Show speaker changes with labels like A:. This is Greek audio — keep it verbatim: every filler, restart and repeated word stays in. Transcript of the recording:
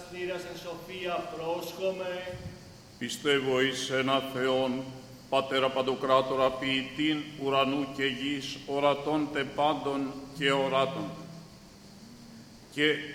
A: στήρας εν σοφία πρόσχομαι.
B: Πιστεύω εις ένα Θεόν, Πατέρα Παντοκράτορα, ποιητήν ουρανού και γης, ορατών τε πάντων και οράτων. Και